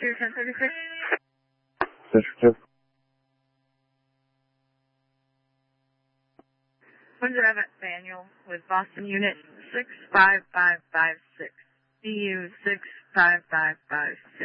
1036. Central 2. Windsor Evans Daniel with Boston Unit 65556. BU 65556.